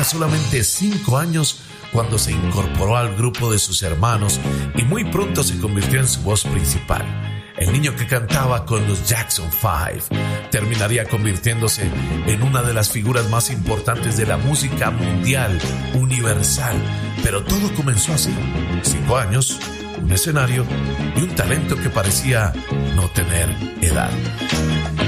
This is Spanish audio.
Tenía solamente 5 años cuando se incorporó al grupo de sus hermanos y muy pronto se convirtió en su voz principal. El niño que cantaba con los Jackson 5 terminaría convirtiéndose en una de las figuras más importantes de la música mundial, universal. Pero todo comenzó así: 5 años, un escenario y un talento que parecía no tener edad.